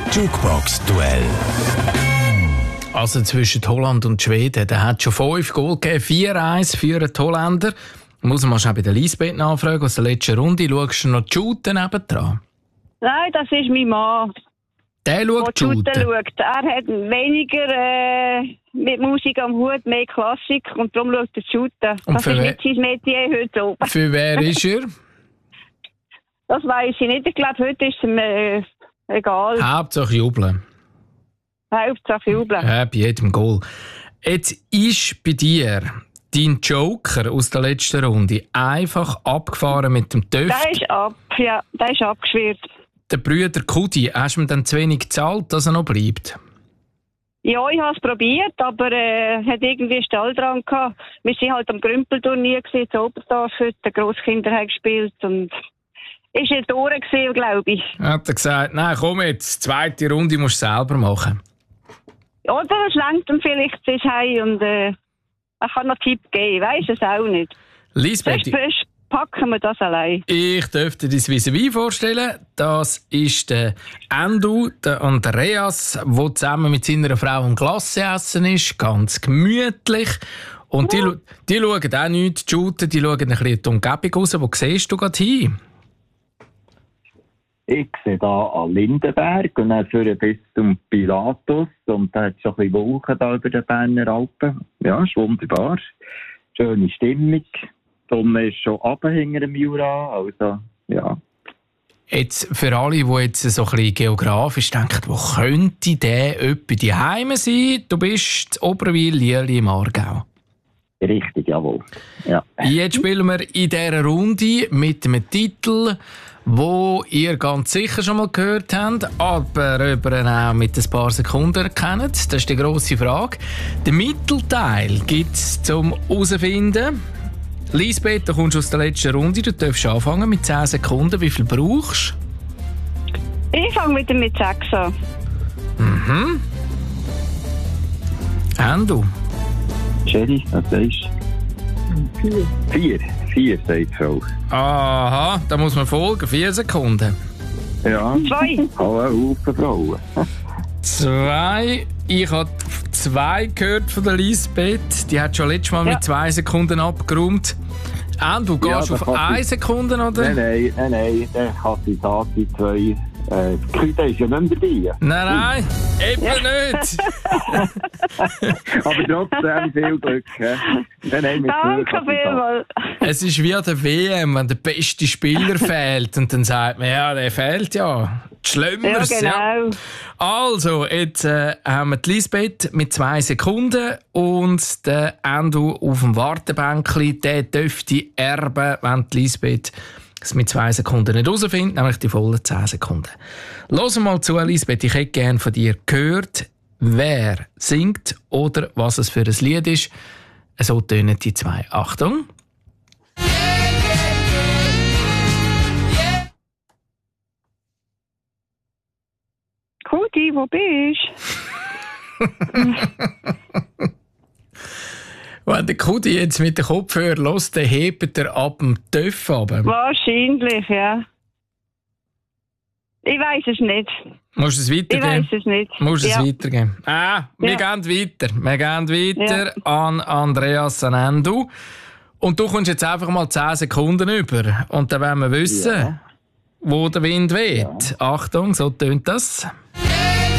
Jukebox-Duell. Also zwischen Holland und Schweden, da hat schon 5 Goal gegeben, 4-1 für die Holländer. Muss man schnell bei der Lisbeth nachfragen, aus der letzten Runde. Schaust du noch die Shooten nebendran? Nein, das ist mein Mann. Der schaut die Shooten? Er hat weniger mit Musik am Hut, mehr Klassik und darum schaut er Shooten. Das ist nicht sein Metier heute oben. Für wer ist er? Das weiss ich nicht. Ich glaube, heute ist es ihm egal. Hauptsache jubeln. Hauptsache jubeln. Ja, bei jedem Goal. Jetzt ist bei dir dein Joker aus der letzten Runde einfach abgefahren mit dem Töff. Der ist abgeschwirrt. Der Brüder Kudi, hast du ihm dann zu wenig gezahlt, dass er noch bleibt? Ja, ich habe es probiert, aber hat irgendwie Stall dran gehabt. Wir waren halt am Grümpelturnier in Oberndorf, heute die Grosskinder haben gespielt und ist nicht durch gewesen, glaube ich. Hat er gesagt, nein, komm jetzt, zweite Runde musst du selber machen. Oder es lenkt ihm vielleicht bis heim und er kann noch Tipp geben, ich weiss es auch nicht. Lisbeth, Sonst packen wir das allein. ich dürfte dir dein Vis-à-vis vorstellen. Das ist der Endu, der Andreas, der zusammen mit seiner Frau ein Glasse essen ist. Ganz gemütlich. Und die schauen auch nichts, die shooten, die schauen ein bisschen die Umgebung raus. Wo siehst du gerade hin? Ich sehe hier an Lindenberg und dann führen bis zum Pilatus. Und da hat es schon ein bisschen Wolken da über den Berner Alpen. Ja, ist wunderbar. Schöne Stimmung. Die Sonne ist schon runter hinter dem Jura. Also, ja. Jetzt für alle, die jetzt so ein bisschen geografisch denken, wo könnte der etwa daheim sein? Du bist in Oberwil, Lierli im Aargau. Richtig, jawohl. Ja. Jetzt spielen wir in dieser Runde mit einem Titel, wo ihr ganz sicher schon mal gehört habt, aber auch mit ein paar Sekunden kennt. Das ist die grosse Frage. Den Mittelteil gibt es zum herausfinden. Lisbeth, du kommst aus der letzten Runde. Du darfst anfangen mit 10 Sekunden. Wie viel brauchst du? Ich fange wieder mit 6 an. Mhm. Endo. Sherry, was sagst du? 4, sagt die Frau. Aha, da muss man folgen. 4 Sekunden. Ja. 2. Hallo, Haufen Frauen. 2. Ich habe 2 gehört von der Lisbeth. Die hat schon letztes Mal mit 2 Sekunden abgeräumt. Du gehst auf 1 Sekunde, oder? Nein, der kann sie da die 2. Küde ist ja nicht mehr dabei. Nein, eben nicht. Aber trotzdem viel Glück. Danke vielmals. Es ist wie an der WM, wenn der beste Spieler fehlt. Und dann sagt man, ja, der fehlt ja. Schlimmeres. Ja, genau. Ja. Also, jetzt haben wir die Lisbeth mit 2 Sekunden und der Endo auf dem Wartebänkli. Der dürfte erben, wenn die Lisbeth es mit 2 Sekunden nicht herausfindet, nämlich die vollen 10 Sekunden. Hör mal zu, Lisbeth. Ich hätte gerne von dir gehört, wer singt oder was es für ein Lied ist. So tönen die 2. Achtung. Kudi, wo bist du? Wenn der Kudi jetzt mit dem Kopfhörer hört, dann hebt er ab dem Töff ab. Wahrscheinlich, ja. Ich weiss es nicht. Musst du es weitergeben? Ich weiss es nicht. Musst du es weitergeben? Wir gehen weiter. Wir gehen weiter an Andreas Anendu. Und du kommst jetzt einfach mal 10 Sekunden über. Und dann wollen wir wissen, wo der Wind weht. Achtung, so tönt das.